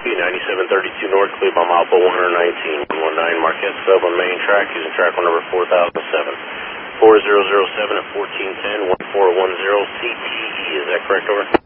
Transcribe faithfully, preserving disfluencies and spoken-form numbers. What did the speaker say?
ninety-seven thirty-two North, cleared by mile one nineteen, one nineteen Marquette sub on main track using track one number four thousand seven. four zero zero seven at fourteen ten, one four one zero C T E, is that correct, over?